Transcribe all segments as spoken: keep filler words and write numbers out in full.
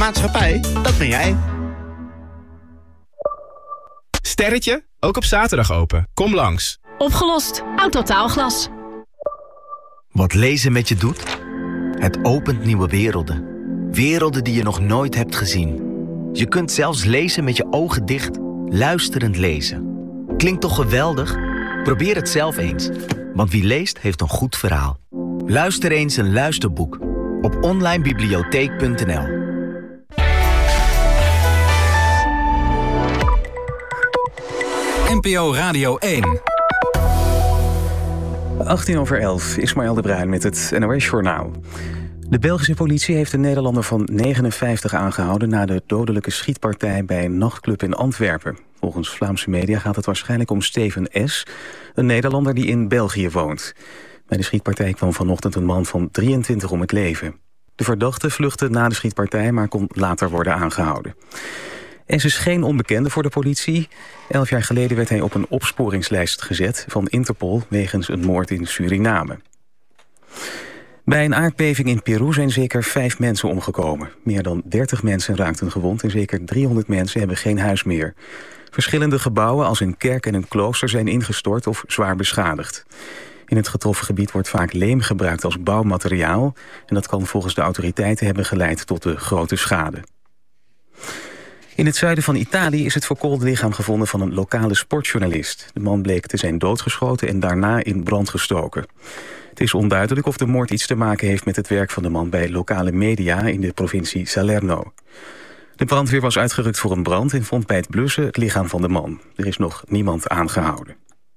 maatschappij, dat ben jij. Sterretje, ook op zaterdag open. Kom langs. Opgelost. Autotaalglas. Wat lezen met je doet? Het opent nieuwe werelden. Werelden die je nog nooit hebt gezien. Je kunt zelfs lezen met je ogen dicht. Luisterend lezen. Klinkt toch geweldig? Probeer het zelf eens. Want wie leest, heeft een goed verhaal. Luister eens een luisterboek. Op onlinebibliotheek punt n l. N P O Radio één. achttien over elf, Ismaël de Bruin met het N O S-journaal. De Belgische politie heeft een Nederlander van negenenvijftig aangehouden na de dodelijke schietpartij bij een nachtclub in Antwerpen. Volgens Vlaamse media gaat het waarschijnlijk om Steven S., een Nederlander die in België woont. Bij de schietpartij kwam vanochtend een man van drieëntwintig om het leven. De verdachte vluchtte na de schietpartij, maar kon later worden aangehouden. S is geen onbekende voor de politie. Elf jaar geleden werd hij op een opsporingslijst gezet van Interpol wegens een moord in Suriname. Bij een aardbeving in Peru zijn zeker vijf mensen omgekomen. Meer dan dertig mensen raakten gewond en zeker driehonderd mensen hebben geen huis meer. Verschillende gebouwen als een kerk en een klooster zijn ingestort of zwaar beschadigd. In het getroffen gebied wordt vaak leem gebruikt als bouwmateriaal en dat kan volgens de autoriteiten hebben geleid tot de grote schade. In het zuiden van Italië is het verkoolde lichaam gevonden van een lokale sportjournalist. De man bleek te zijn doodgeschoten en daarna in brand gestoken. Het is onduidelijk of de moord iets te maken heeft met het werk van de man bij lokale media in de provincie Salerno. De brandweer was uitgerukt voor een brand en vond bij het blussen het lichaam van de man. Er is nog niemand aangehouden.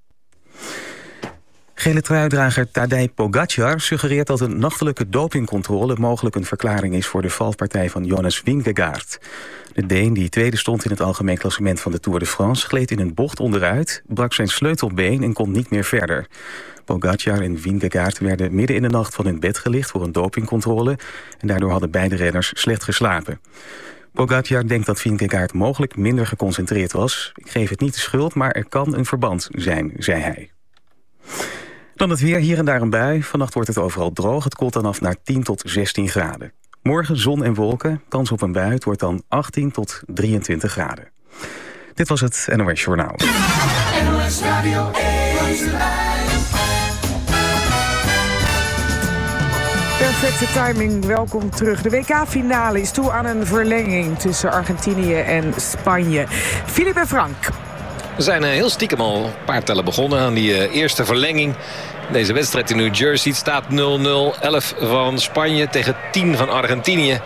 Gele truidrager Tadej Pogačar suggereert dat een nachtelijke dopingcontrole mogelijk een verklaring is voor de valpartij van Jonas Vingegaard. De Deen, die tweede stond in het algemeen klassement van de Tour de France, gleed in een bocht onderuit, brak zijn sleutelbeen en kon niet meer verder. Pogačar en Vingegaard werden midden in de nacht van hun bed gelicht voor een dopingcontrole en daardoor hadden beide renners slecht geslapen. Pogačar denkt dat Vingegaard mogelijk minder geconcentreerd was. Ik geef het niet de schuld, maar er kan een verband zijn, zei hij. Dan het weer, hier en daar een bui. Vannacht wordt het overal droog. Het koelt dan af naar tien tot zestien graden. Morgen zon en wolken. Kans op een bui. Het wordt dan achttien tot drieëntwintig graden. Dit was het N O S Journaal. N O S Radio één. Perfecte timing, welkom terug. De W K-finale is toe aan een verlenging tussen Argentinië en Spanje. Filip en Frank. We zijn heel stiekem al een paar tellen begonnen aan die uh, eerste verlenging. Deze wedstrijd in New Jersey staat nul nul. elf van Spanje tegen tien van Argentinië.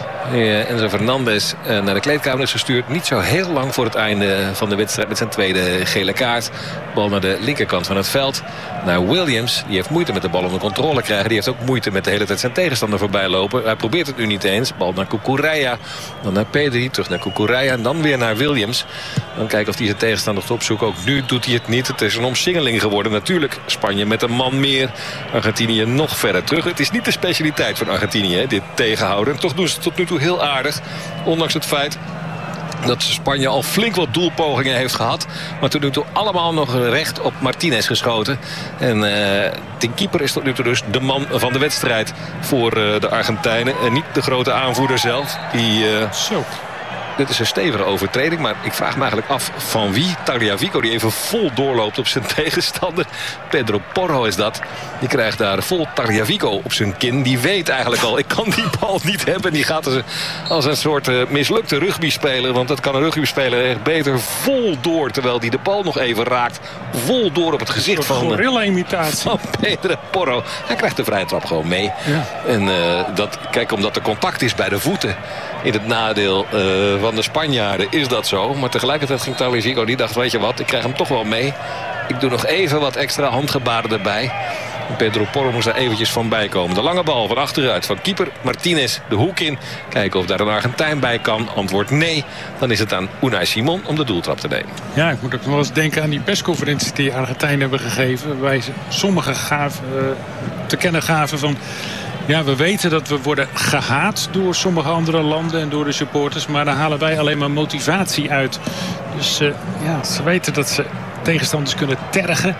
Uh, Enzo Fernandez uh, naar de kleedkamer is gestuurd. Niet zo heel lang voor het einde van de wedstrijd met zijn tweede gele kaart. Bal naar de linkerkant van het veld. Naar Williams. Die heeft moeite met de bal onder controle krijgen. Die heeft ook moeite met de hele tijd zijn tegenstander voorbij lopen. Hij probeert het nu niet eens. Bal naar Cucurella. Dan naar Pedri. Terug naar Cucurella. En dan weer naar Williams. Dan kijken of hij zijn tegenstander gaat opzoeken. Ook nu doet hij het niet. Het is een omsingeling geworden. Natuurlijk Spanje met een man meer. Argentinië nog verder terug. Het is niet de specialiteit van Argentinië, hè, dit tegenhouden. En toch doen ze het tot nu toe heel aardig. Ondanks het feit dat Spanje al flink wat doelpogingen heeft gehad. Maar tot nu toe allemaal nog recht op Martinez geschoten. En uh, de keeper is tot nu toe dus de man van de wedstrijd voor uh, de Argentijnen. En niet de grote aanvoerder zelf. Die, uh, Zo. Dit is een stevige overtreding, maar ik vraag me eigenlijk af van wie. Tagliafico die even vol doorloopt op zijn tegenstander. Pedro Porro is dat. Die krijgt daar vol Tagliafico op zijn kin. Die weet eigenlijk al, ik kan die bal niet hebben. Die gaat als, als een soort uh, mislukte rugbyspeler. Want dat kan een rugbyspeler echt beter vol door. Terwijl die de bal nog even raakt. Vol door op het gezicht van, gorilla-imitatie. van Pedro Porro. Hij krijgt de vrije trap gewoon mee. Ja. En uh, dat, kijk, omdat er contact is bij de voeten. In het nadeel uh, van de Spanjaarden is dat zo. Maar tegelijkertijd ging Tagliafico, die dacht, weet je wat, ik krijg hem toch wel mee. Ik doe nog even wat extra handgebaren erbij. Pedro Porro moest daar eventjes van bij komen. De lange bal van achteruit van keeper Martinez de hoek in. Kijken of daar een Argentijn bij kan. Antwoord nee. Dan is het aan Unai Simon om de doeltrap te nemen. Ja, ik moet ook nog wel eens denken aan die persconferenties die Argentijnen hebben gegeven. Waarbij ze sommige gaven, uh, te kennen gaven van... Ja, we weten dat we worden gehaat door sommige andere landen en door de supporters. Maar dan halen wij alleen maar motivatie uit. Dus uh, ja, ze weten dat ze tegenstanders kunnen tergen.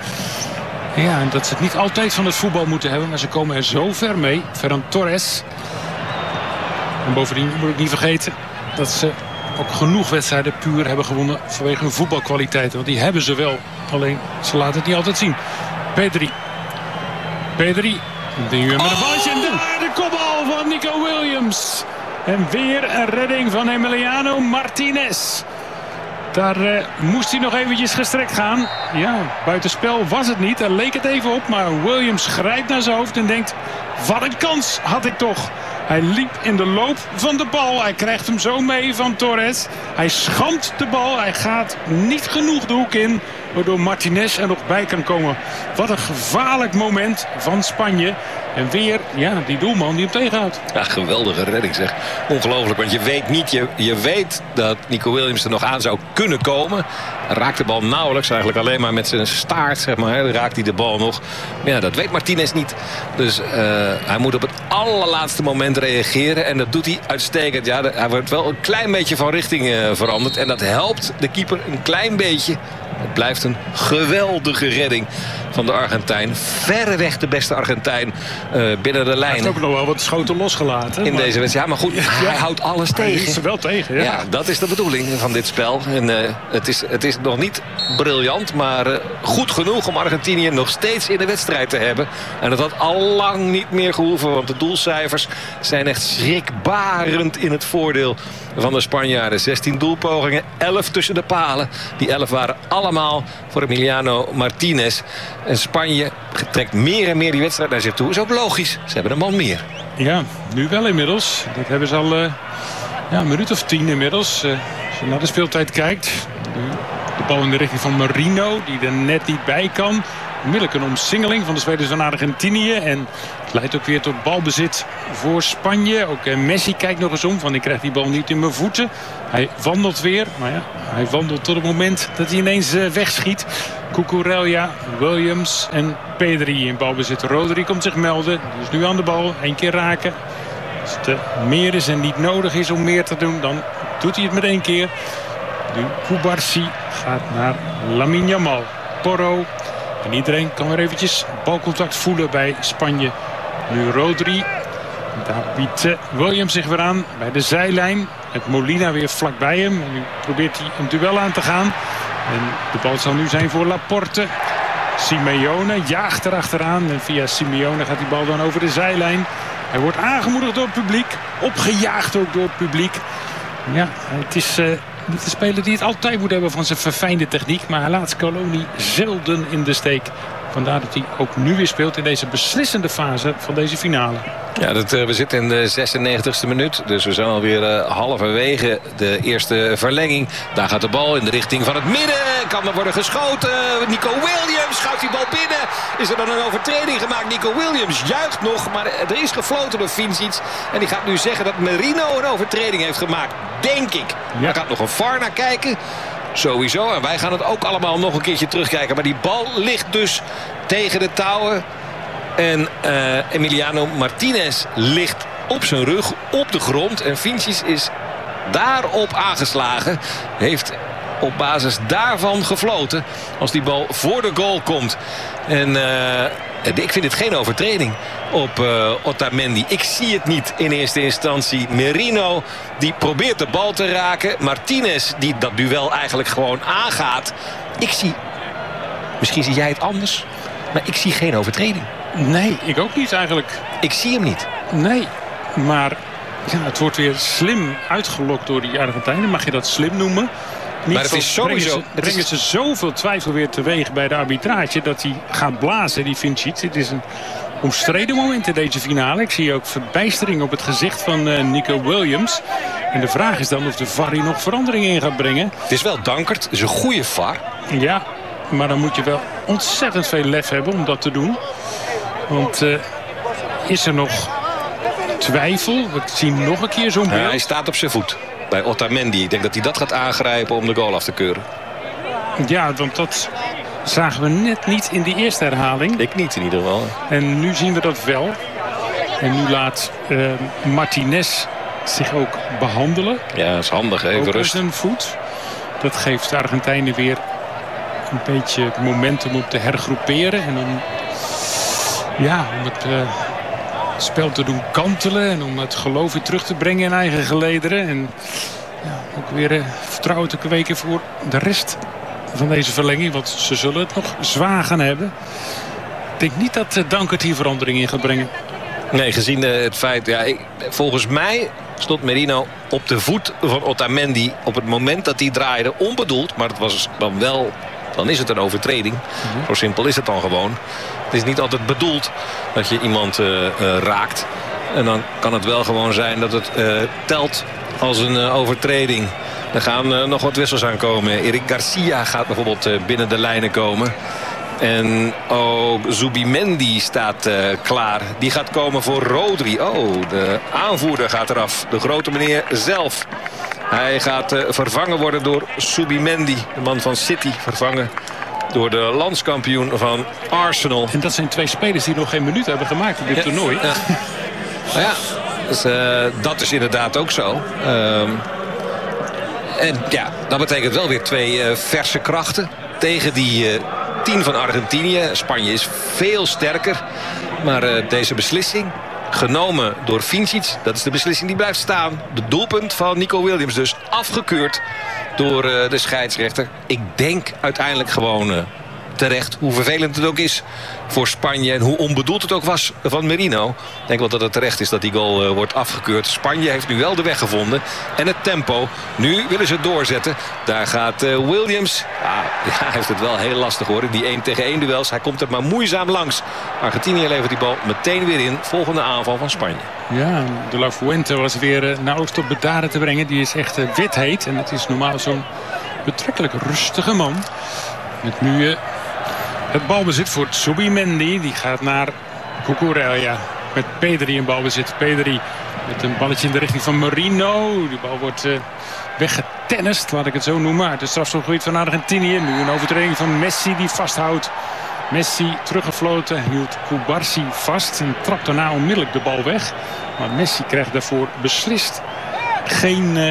Ja, en dat ze het niet altijd van het voetbal moeten hebben. Maar ze komen er zo ver mee. Ferran Torres. En bovendien moet ik niet vergeten dat ze ook genoeg wedstrijden puur hebben gewonnen vanwege hun voetbalkwaliteiten. Want die hebben ze wel. Alleen ze laten het niet altijd zien. Pedri. Pedri. Nu met een balletje. En daar de kopbal van Nico Williams. En weer een redding van Emiliano Martinez. Daar uh, moest hij nog eventjes gestrekt gaan. Ja, buitenspel was het niet. Daar leek het even op. Maar Williams grijpt naar zijn hoofd en denkt... wat een kans had ik toch. Hij liep in de loop van de bal. Hij krijgt hem zo mee van Torres. Hij schampt de bal. Hij gaat niet genoeg de hoek in. Waardoor Martinez er nog bij kan komen. Wat een gevaarlijk moment van Spanje. En weer, ja, die doelman die hem tegenhoudt. Ja, geweldige redding zeg. Ongelooflijk, want je weet niet, je, je weet dat Nico Williams er nog aan zou kunnen komen. Raakt de bal nauwelijks, eigenlijk alleen maar met zijn staart, zeg maar. Dan raakt hij de bal nog. Maar ja, dat weet Martinez niet. Dus uh, hij moet op het allerlaatste moment reageren. En dat doet hij uitstekend. Ja, hij wordt wel een klein beetje van richting uh, veranderd. En dat helpt de keeper een klein beetje. Het blijft een geweldige redding van de Argentijn. Verreweg de beste Argentijn uh, binnen de lijnen. Hij heeft ook nog wel wat schoten losgelaten. In maar... deze wedstrijd. Ja, maar goed, ja, hij houdt alles hij tegen. Hij is er wel tegen, ja. Ja, dat is de bedoeling van dit spel. En uh, het, is, het is nog niet briljant, maar uh, goed genoeg om Argentinië nog steeds in de wedstrijd te hebben. En dat had al lang niet meer gehoeven, want de doelcijfers zijn echt schrikbarend in het voordeel van de Spanjaarden. zestien doelpogingen, elf tussen de palen. Die elf waren allemaal voor Emiliano Martinez. En Spanje trekt meer en meer die wedstrijd naar zich toe. Is ook logisch. Ze hebben een man meer. Ja, nu wel inmiddels. Dat hebben ze al uh, ja, een minuut of tien inmiddels. Uh, als je naar de speeltijd kijkt. De, de bal in de richting van Marino, die er net niet bij kan. Onmiddellijk een omsingeling van de spelers van Argentinië. En het leidt ook weer tot balbezit voor Spanje. Ook uh, Messi kijkt nog eens om. Van ik krijg die bal niet in mijn voeten. Hij wandelt weer. Maar ja, hij wandelt tot het moment dat hij ineens uh, wegschiet. Cucurella, Williams en Pedri in balbezit. Rodri komt zich melden. Die is nu aan de bal. Eén keer raken. Als het uh, meer is en niet nodig is om meer te doen, dan doet hij het met één keer. Nu Cubarsi gaat naar Lamine Yamal. Porro. En iedereen kan weer eventjes balcontact voelen bij Spanje. Nu Rodri. Daar biedt Williams zich weer aan bij de zijlijn. Met Molina weer vlakbij hem. En nu probeert hij een duel aan te gaan. En de bal zal nu zijn voor Laporte. Simeone jaagt erachteraan. En via Simeone gaat die bal dan over de zijlijn. Hij wordt aangemoedigd door het publiek. Opgejaagd ook door het publiek. Ja, het is... Uh, Niet de speler die het altijd moet hebben van zijn verfijnde techniek. Maar hij laat Scaloni zelden in de steek. Vandaar dat hij ook nu weer speelt in deze beslissende fase van deze finale. Ja, dat, uh, we zitten in de zesennegentigste minuut. Dus we zijn alweer uh, halverwege de eerste verlenging. Daar gaat de bal in de richting van het midden. Kan er worden geschoten. Nico Williams schuift die bal binnen. Is er dan een overtreding gemaakt? Nico Williams juicht nog. Maar er is gefloten door Vincic. En die gaat nu zeggen dat Marino een overtreding heeft gemaakt. Denk ik. Ja. Hij gaat nog een V A R naar kijken. Sowieso. En wij gaan het ook allemaal nog een keertje terugkijken. Maar die bal ligt dus tegen de touwen. En uh, Emiliano Martinez ligt op zijn rug, op de grond. En Vincic is daarop aangeslagen. Heeft op basis daarvan gefloten. Als die bal voor de goal komt. En uh, ik vind het geen overtreding op uh, Otamendi. Ik zie het niet in eerste instantie. Merino die probeert de bal te raken. Martinez die dat duel eigenlijk gewoon aangaat. Ik zie... Misschien zie jij het anders. Maar ik zie geen overtreding. Nee, ik ook niet eigenlijk. Ik zie hem niet. Nee, maar ja, het wordt weer slim uitgelokt door die Argentijnen. Mag je dat slim noemen? Niet maar het is sowieso... Brengen ze, brengen ze zoveel twijfel weer teweeg bij de arbitrage dat hij gaat blazen, die Vincic. Het is een omstreden moment in deze finale. Ik zie ook verbijstering op het gezicht van uh, Nico Williams. En de vraag is dan of de V A R hier nog verandering in gaat brengen. Het is wel Dankert, het is een goede V A R. Ja, maar dan moet je wel ontzettend veel lef hebben om dat te doen. Want uh, is er nog twijfel? We zien nog een keer zo'n beeld. Ja, hij staat op zijn voet bij Otamendi. Ik denk dat hij dat gaat aangrijpen om de goal af te keuren. Ja, want dat zagen we net niet in die eerste herhaling. Ik niet in ieder geval. En nu zien we dat wel. En nu laat uh, Martinez zich ook behandelen. Ja, dat is handig. Even ook rust. Zijn voet. Dat geeft de Argentijnen weer een beetje momentum om te hergroeperen. En dan, ja, om het uh, het spel te doen kantelen. En om het geloof weer terug te brengen in eigen gelederen. En ja, ook weer uh, vertrouwen te kweken voor de rest van deze verlenging. Want ze zullen het nog zwaar gaan hebben. Ik denk niet dat uh, Dankert hier verandering in gaat brengen. Nee, gezien uh, het feit... Ja, ik, volgens mij stond Merino op de voet van Otamendi op het moment dat hij draaide. Onbedoeld, maar het was dan wel... Dan is het een overtreding. Mm-hmm. Zo simpel is het dan gewoon. Het is niet altijd bedoeld dat je iemand uh, uh, raakt. En dan kan het wel gewoon zijn dat het uh, telt als een uh, overtreding. Er gaan uh, nog wat wissels aankomen. Eric Garcia gaat bijvoorbeeld uh, binnen de lijnen komen. En ook Zubimendi staat uh, klaar. Die gaat komen voor Rodri. Oh, de aanvoerder gaat eraf. De grote meneer zelf. Hij gaat uh, vervangen worden door Zubimendi. De man van City. Vervangen door de landskampioen van Arsenal. En dat zijn twee spelers die nog geen minuut hebben gemaakt in dit ja, toernooi. Ja. Nou ja, dus, uh, dat is inderdaad ook zo. Um, en ja, dat betekent wel weer twee uh, verse krachten tegen die... Uh, tien van Argentinië. Spanje is veel sterker. Maar uh, deze beslissing, genomen door Vincic, dat is de beslissing die blijft staan. De doelpunt van Nico Williams dus afgekeurd door uh, de scheidsrechter. Ik denk uiteindelijk gewoon uh, terecht. Hoe vervelend het ook is voor Spanje. En hoe onbedoeld het ook was van Merino. Ik denk wel dat het terecht is dat die goal uh, wordt afgekeurd. Spanje heeft nu wel de weg gevonden. En het tempo. Nu willen ze het doorzetten. Daar gaat uh, Williams. Ah, ja, hij heeft het wel heel lastig hoor. Die één tegen één duels. Hij komt er maar moeizaam langs. Argentinië levert die bal meteen weer in. Volgende aanval van Spanje. Ja, de La Fuente was weer uh, nauwelijks tot bedaren te brengen. Die is echt uh, wit heet. En het is normaal zo'n betrekkelijk rustige man. Met nu... Uh, Het balbezit voor Zubimendi. Die gaat naar Cucurella. Met Pedri in balbezit. Pedri met een balletje in de richting van Merino. Die bal wordt uh, weggetennist, laat ik het zo noemen. Uit het strafschopgebied van Argentinië. Nu een overtreding van Messi die vasthoudt. Messi teruggefloten. Hield Cubarsi vast. En trapt daarna onmiddellijk de bal weg. Maar Messi krijgt daarvoor beslist geen uh,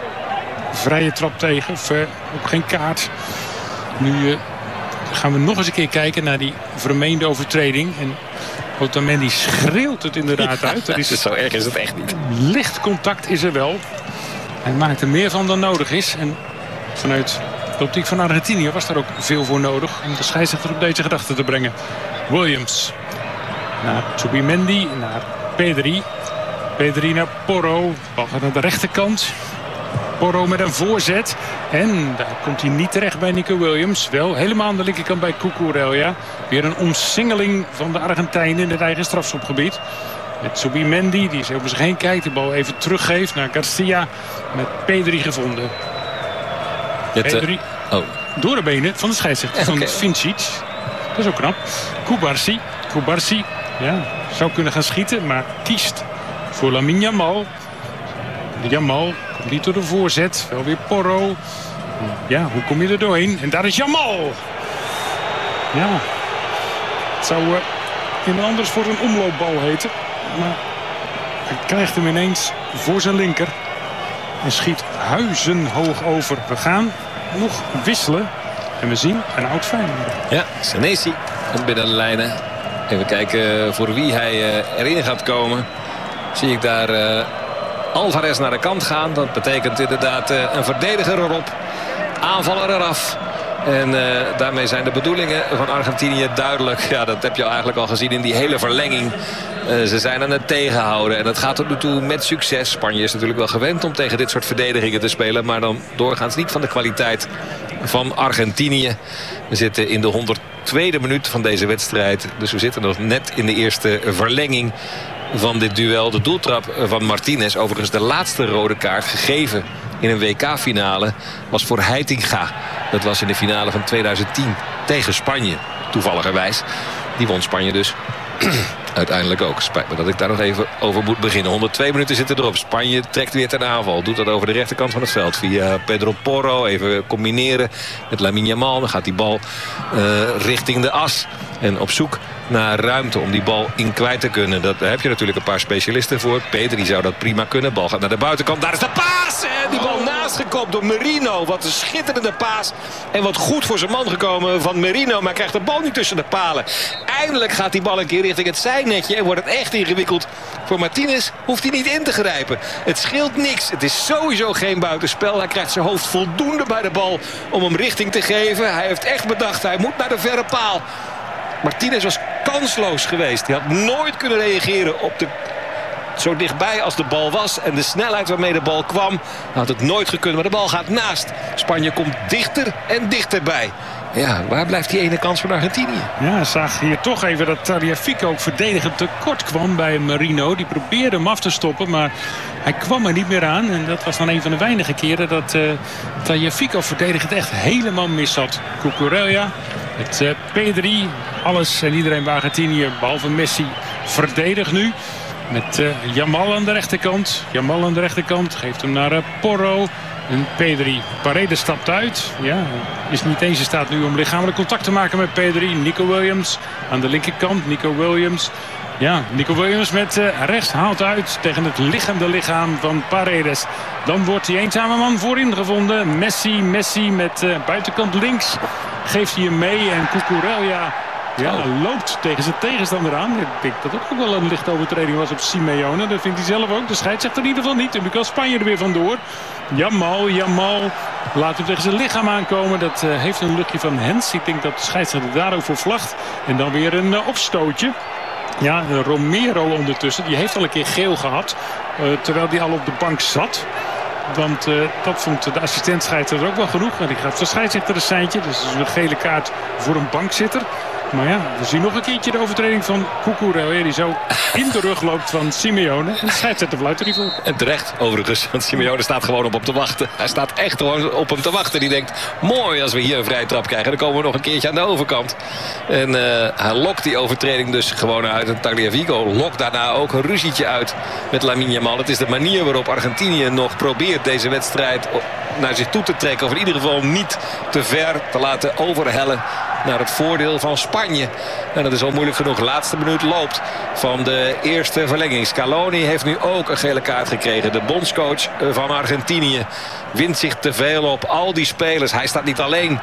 vrije trap tegen. Of uh, ook geen kaart. Nu... Uh, gaan we nog eens een keer kijken naar die vermeende overtreding. En Otamendi schreeuwt het inderdaad uit. Dat is, zo erg is het echt niet. Licht contact is er wel. Hij maakt er meer van dan nodig is. En vanuit de optiek van Argentinië was daar ook veel voor nodig om de scheidsrechter op deze gedachte te brengen. Williams naar Zubimendi, naar Pedri. Pedri naar Porro. Bal gaat naar de rechterkant. Porro met een voorzet. En daar komt hij niet terecht bij Nico Williams. Wel helemaal aan de linkerkant bij Cucurella. Weer een omsingeling van de Argentijnen in het eigen strafschopgebied. Met Zubimendi die over zich heen kijkt. De bal even teruggeeft naar Garcia. Met Pedri gevonden. Het, Pedri uh, oh. door de benen van de scheidsrechter van okay. Vincic. Dat is ook knap. Cubarsi. Cubarsi ja, zou kunnen gaan schieten. Maar kiest voor Lamine Yamal. Yamal komt niet door de voorzet. Wel weer Porro. Ja, hoe kom je er doorheen? En daar is Yamal. Ja. Het zou uh, iemand anders voor een omloopbal heten. Maar hij krijgt hem ineens voor zijn linker. En schiet huizenhoog over. We gaan nog wisselen. En we zien een oud Feyenoord. Ja, Senesi komt binnen de lijnen. Even kijken voor wie hij uh, erin gaat komen. Zie ik daar... Uh, Alvarez naar de kant gaan. Dat betekent inderdaad uh, een verdediger erop. Aanvaller eraf. En uh, daarmee zijn de bedoelingen van Argentinië duidelijk. Ja, dat heb je eigenlijk al gezien in die hele verlenging. Uh, ze zijn aan het tegenhouden. En dat gaat tot nu toe met succes. Spanje is natuurlijk wel gewend om tegen dit soort verdedigingen te spelen. Maar dan doorgaans niet van de kwaliteit van Argentinië. We zitten in de honderdtweede minuut van deze wedstrijd. Dus we zitten nog net in de eerste verlenging van dit duel. De doeltrap van Martinez, overigens de laatste rode kaart gegeven in een W K-finale, was voor Heitinga. Dat was in de finale van tweeduizend tien tegen Spanje, toevalligerwijs. Die won Spanje dus uiteindelijk ook. Spijt me dat ik daar nog even over moet beginnen. honderdtwee minuten zitten erop. Spanje trekt weer ten aanval. Doet dat over de rechterkant van het veld. Via Pedro Porro. Even combineren met Lamine Yamal. Dan gaat die bal uh, richting de as. En op zoek naar ruimte om die bal in kwijt te kunnen. Daar heb je natuurlijk een paar specialisten voor. Pedri zou dat prima kunnen. Bal gaat naar de buitenkant. Daar is de paas! En die bal naast gekopt door Merino. Wat een schitterende paas. En wat goed voor zijn man gekomen van Merino. Maar krijgt de bal niet tussen de palen. Eindelijk gaat die bal een keer richting het zijnetje. En wordt het echt ingewikkeld. Voor Martinez hoeft hij niet in te grijpen. Het scheelt niks. Het is sowieso geen buitenspel. Hij krijgt zijn hoofd voldoende bij de bal om hem richting te geven. Hij heeft echt bedacht. Hij moet naar de verre paal. Martinez was kansloos geweest. Hij had nooit kunnen reageren op de... zo dichtbij als de bal was. En de snelheid waarmee de bal kwam, had het nooit gekund. Maar de bal gaat naast. Spanje komt dichter en dichterbij. Ja, waar blijft die ene kans van Argentinië? Ja, zag hier toch even dat Tagliafico ook verdedigend tekort kwam bij Merino. Die probeerde hem af te stoppen, maar hij kwam er niet meer aan. En dat was dan een van de weinige keren dat uh, Tagliafico verdedigend echt helemaal mis zat. Cucurella met uh, Pedri. Alles en iedereen bij Argentinië, behalve Messi, verdedigt nu. Met uh, Yamal aan de rechterkant. Yamal aan de rechterkant geeft hem naar uh, Porro. En Pedri. Paredes stapt uit. Ja, is niet eens in staat nu om lichamelijk contact te maken met Pedri. Nico Williams aan de linkerkant. Nico Williams. Ja, Nico Williams met uh, rechts haalt uit tegen het liggende lichaam van Paredes. Dan wordt die eenzame man voorin gevonden. Messi, Messi met uh, buitenkant links. Geeft hij hem mee en Cucurella... Ja, loopt tegen zijn tegenstander aan. Ik denk dat het ook wel een lichte overtreding was op Simeone. Dat vindt hij zelf ook. De scheidsrechter in ieder geval niet. En nu kan Spanje er weer vandoor. Jamal, Jamal laat hem tegen zijn lichaam aankomen. Dat uh, heeft een luchtje van Hens. Ik denk dat de scheidsrechter daar ook voor vlagt. En dan weer een uh, opstootje. Ja, Romero ondertussen. Die heeft al een keer geel gehad. Uh, terwijl die al op de bank zat. Want uh, dat vond de assistent scheidsrechter ook wel genoeg. En die gaf de scheidsrechter een seintje. Dus dat is een gele kaart voor een bankzitter. Maar ja, we zien nog een keertje de overtreding van Cucurella. Die zo in de rug loopt van Simeone. En de scheidsrechter fluit er niet voor. En terecht overigens, want Simeone staat gewoon op hem te wachten. Hij staat echt gewoon op hem te wachten. Die denkt, mooi als we hier een vrije trap krijgen. Dan komen we nog een keertje aan de overkant. En uh, hij lokt die overtreding dus gewoon uit. En Tagliafico lokt daarna ook een ruzietje uit met Lamine Yamal. Het is de manier waarop Argentinië nog probeert deze wedstrijd naar zich toe te trekken. Of in ieder geval niet te ver te laten overhellen naar het voordeel van Spanje. En dat is al moeilijk genoeg. Laatste minuut loopt van de eerste verlenging. Scaloni heeft nu ook een gele kaart gekregen. De bondscoach van Argentinië wint zich te veel op al die spelers. Hij staat niet alleen